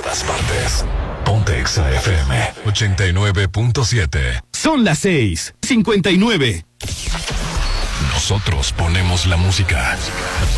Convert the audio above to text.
todas partes. Ponte Exa FM 89.7. Son las 6:59. Nosotros ponemos la música.